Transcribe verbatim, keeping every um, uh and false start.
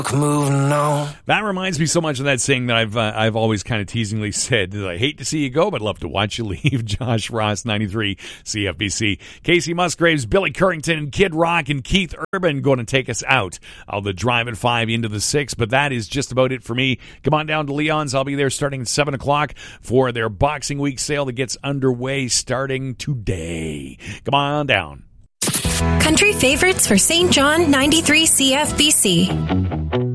Moving on. That reminds me so much of that saying that I've uh, I've always kind of teasingly said that I hate to see you go, but love to watch you leave. Josh Ross, ninety-three C F B C. Casey Musgraves, Billy Currington, Kid Rock, and Keith Urban going to take us out of the Drive at five into the six, but that is just about it for me. Come on down to Leon's. I'll be there starting at seven o'clock for their Boxing Week sale that gets underway starting today. Come on down. Country favorites for Saint John, ninety-three C F B C.